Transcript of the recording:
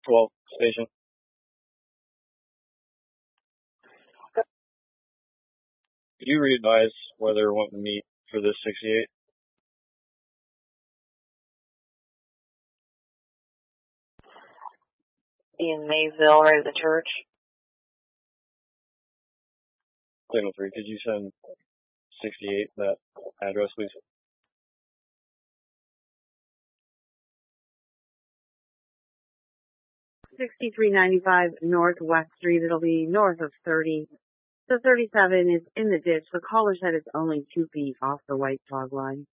12 station. Could you re-advise whether one to meet for this 68? In Maysville, right at the church. Signal 3, could you send 68 that address, please? 6395 Northwest Street. It'll be north of 30. The 37 is in the ditch. The caller said it's only 2 feet off the white fog line.